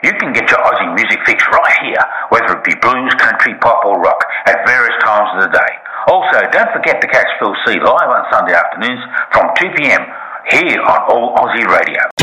You can get your Aussie music fix right here, whether it be blues, country, pop or rock, at various times of the day. Also, don't forget to catch Phil C live on Sunday afternoons from 2 p.m. here on All Aussie Radio.